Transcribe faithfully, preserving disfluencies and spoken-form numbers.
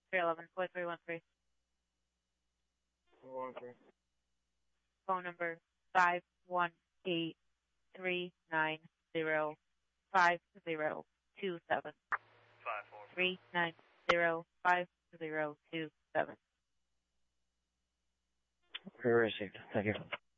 three eleven four three one three. One three. Phone number five one eight three nine zero five zero two seven. Five four. Three nine zero five zero two seven. Received. Thank you.